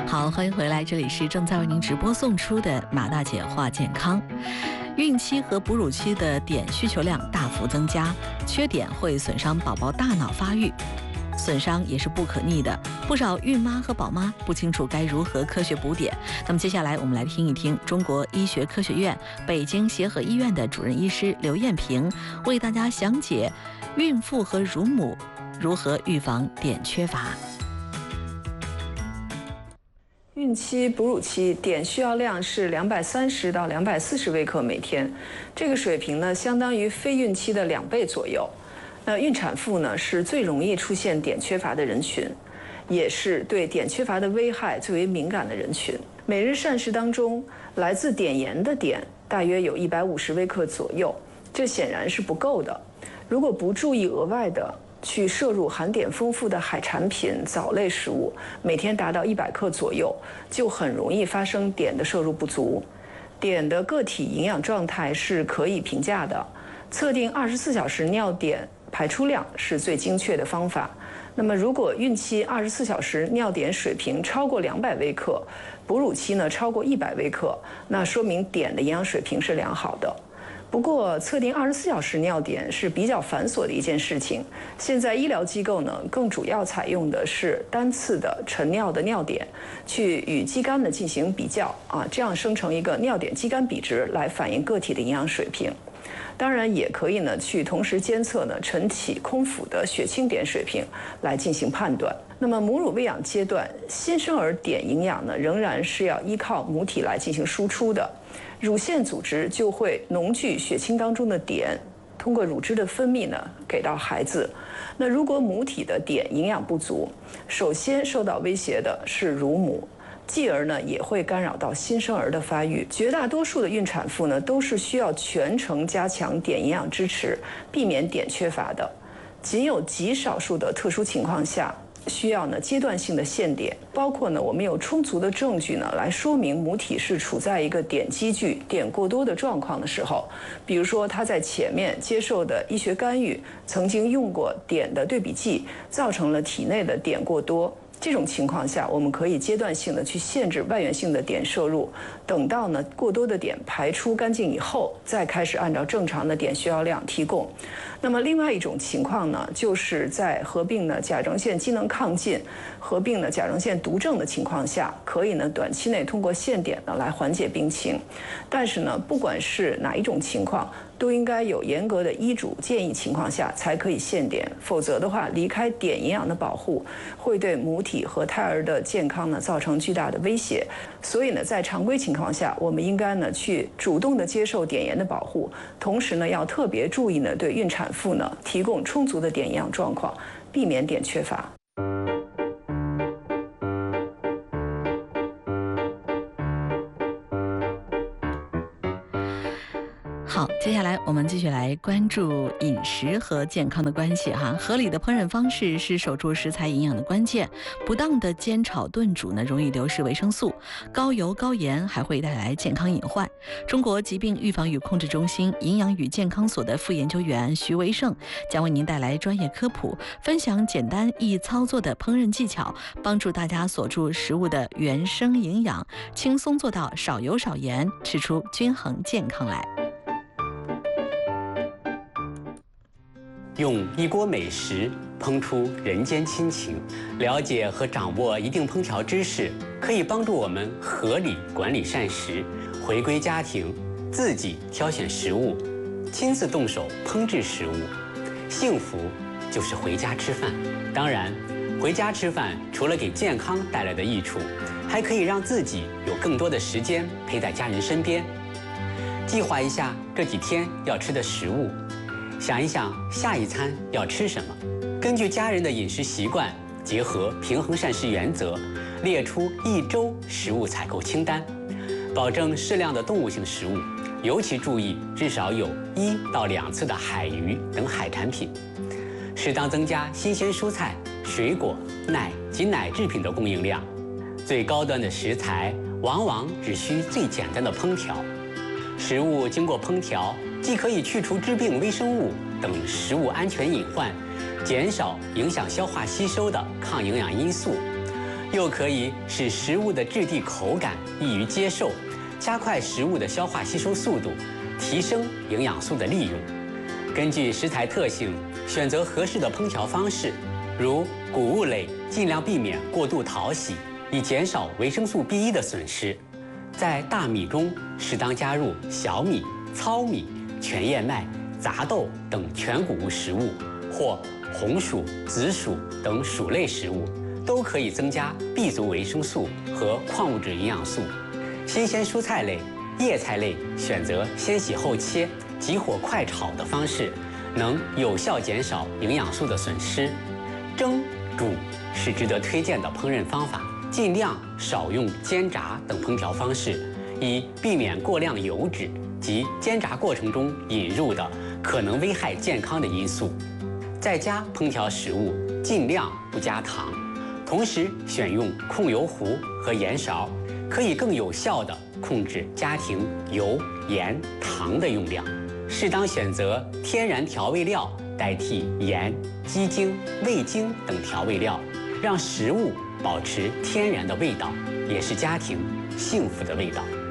好，欢迎回来，这里是正在为您直播送出的马大姐话健康。孕期和哺乳期的碘需求量大幅增加，缺碘会损伤宝宝大脑发育，损伤也是不可逆的。不少孕妈和宝妈不清楚该如何科学补碘。那么接下来我们来听一听中国医学科学院北京协和医院的主任医师刘艳萍为大家详解孕妇和乳母如何预防碘缺乏。 孕期、哺乳期碘需要量是230到240微克每天，这个水平呢，相当于非孕期的2倍左右。那孕产妇呢，是最容易出现碘缺乏的人群，也是对碘缺乏的危害最为敏感的人群。每日膳食当中，来自碘盐的碘大约有150微克左右，这显然是不够的。如果不注意额外的去摄入含碘丰富的海产品、藻类食物，每天达到100克左右，就很容易发生碘的摄入不足。碘的个体营养状态是可以评价的，测定24小时尿碘排出量是最精确的方法。那么，如果孕期24小时尿碘水平超过200微克，哺乳期呢超过100微克，那说明碘的营养水平是良好的。不过，测定24小时尿碘是比较繁琐的一件事情。现在医疗机构呢，更主要采用的是单次的晨尿的尿碘，去与肌酐呢进行比较这样生成一个尿碘肌酐比值来反映个体的营养水平。当然，也可以呢去同时监测呢晨起空腹的血清碘水平来进行判断。那么母乳喂养阶段，新生儿碘营养呢仍然是要依靠母体来进行输出的。乳腺组织就会浓聚血清当中的碘，通过乳汁的分泌呢给到孩子。那如果母体的碘营养不足，首先受到威胁的是乳母，继而呢也会干扰到新生儿的发育。绝大多数的孕产妇呢都是需要全程加强碘营养支持，避免碘缺乏的。仅有极少数的特殊情况下，需要呢阶段性的限碘，包括呢我们有充足的证据呢来说明母体是处在一个碘积聚、碘过多的状况的时候，比如说她在前面接受的医学干预曾经用过碘的对比剂，造成了体内的碘过多。这种情况下，我们可以阶段性的去限制外源性的碘摄入，等到呢过多的碘排出干净以后，再开始按照正常的碘需要量提供。那么另外一种情况呢，就是在合并呢甲状腺机能亢进、合并呢甲状腺毒症的情况下，可以呢短期内通过限碘呢来缓解病情。但是呢，不管是哪一种情况，都应该有严格的医嘱建议情况下才可以限碘，否则的话，离开碘营养的保护，会对母体和胎儿的健康呢造成巨大的威胁。所以呢，在常规情况下，我们应该呢去主动的接受碘盐的保护，同时呢要特别注意呢对孕产妇呢提供充足的碘营养状况，避免碘缺乏。 好，接下来我们继续来关注饮食和健康的关系哈。合理的烹饪方式是守住食材营养的关键，不当的煎炒炖煮呢，容易流失维生素，高油高盐还会带来健康隐患。中国疾病预防与控制中心营养与健康所的副研究员徐维胜将为您带来专业科普，分享简单易操作的烹饪技巧，帮助大家锁住食物的原生营养，轻松做到少油少盐，吃出均衡健康来。 用一锅美食烹出人间亲情，了解和掌握一定烹调知识，可以帮助我们合理管理膳食，回归家庭，自己挑选食物，亲自动手烹制食物。幸福就是回家吃饭。当然，回家吃饭除了给健康带来的益处，还可以让自己有更多的时间陪在家人身边。计划一下这几天要吃的食物，想一想下一餐要吃什么，根据家人的饮食习惯，结合平衡膳食原则，列出1周食物采购清单，保证适量的动物性食物，尤其注意至少有1到2次的海鱼等海产品，适当增加新鲜蔬菜、水果、奶及奶制品的供应量。最高端的食材往往只需最简单的烹调，食物经过烹调，既可以去除致病微生物等食物安全隐患，减少影响消化吸收的抗营养因素， 又可以使食物的质地口感易于接受，加快食物的消化吸收速度，提升营养素的利用。根据食材特性，选择合适的烹调方式，如谷物类尽量避免过度淘洗，以减少维生素 B1 的损失。在大米中适当加入小米、糙米、全燕麦、杂豆等全谷物食物，或红薯、紫薯等薯类食物，都可以增加 B 族维生素和矿物质营养素。新鲜蔬菜类、叶菜类选择先洗后切、急火快炒的方式，能有效减少营养素的损失。蒸、煮是值得推荐的烹饪方法，尽量少用煎炸等烹调方式，以避免过量油脂及煎炸过程中引入的可能危害健康的因素。在家烹调食物尽量不加糖，同时选用控油壶和盐勺，可以更有效地控制家庭油、盐、糖的用量。适当选择天然调味料代替盐、鸡精、味精等调味料，让食物保持天然的味道，也是家庭幸福的味道。